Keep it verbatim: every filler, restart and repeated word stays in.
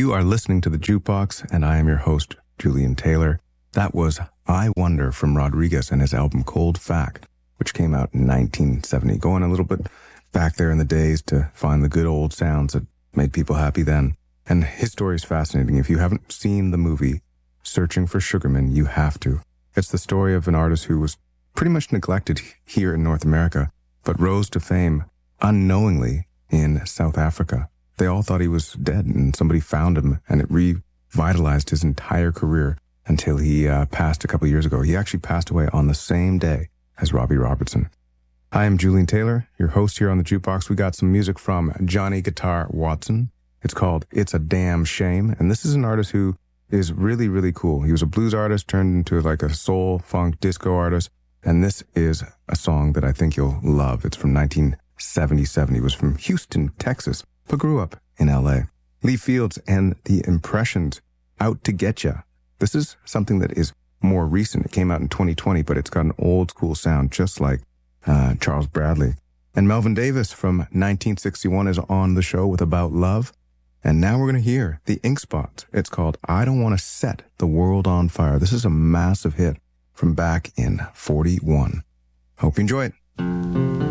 You are listening to The Jukebox, and I am your host, Julian Taylor. That was I Wonder from Rodriguez and his album Cold Fact, which came out in nineteen seventy. Going a little bit back there in the days to find the good old sounds that made people happy then. And his story is fascinating. If you haven't seen the movie Searching for Sugarman, you have to. It's the story of an artist who was pretty much neglected here in North America, but rose to fame unknowingly in South Africa. They all thought he was dead, and somebody found him, and it revitalized his entire career until he uh, passed a couple years ago. He actually passed away on the same day as Robbie Robertson. I am Julian Taylor, your host here on The Jukebox. We got some music from Johnny Guitar Watson. It's called It's a Damn Shame, and this is an artist who is really, really cool. He was a blues artist turned into like a soul, funk, disco artist, and this is a song that I think you'll love. It's from nineteen seventy-seven. He was from Houston, Texas, but grew up in L A. Lee Fields and the Impressions, Out to Get Ya. This is something that is more recent. It came out in twenty twenty, but it's got an old school sound just like uh, Charles Bradley. And Melvin Davis from nineteen sixty-one is on the show with About Love. And now we're going to hear the Ink Spots. It's called I Don't Want to Set the World on Fire. This is a massive hit from back in forty-one. Hope you enjoy it.